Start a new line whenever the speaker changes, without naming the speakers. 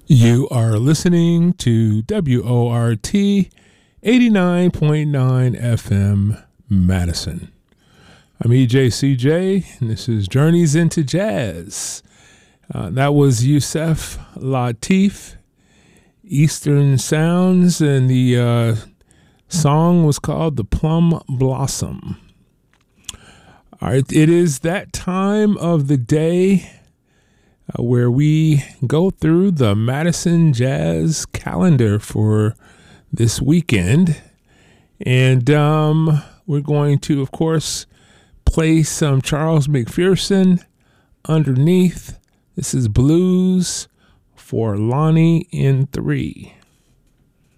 You are listening to WORT 89.9 FM Madison. I'm EJCJ, and this is Journeys into Jazz. That was Yusef Lateef, Eastern Sounds, and the song was called The Plum Blossom. All right, it is that time of the day where we go through the Madison Jazz calendar for this weekend. And we're going to, of course, play some Charles McPherson underneath. This is Blues for Lonnie in 3.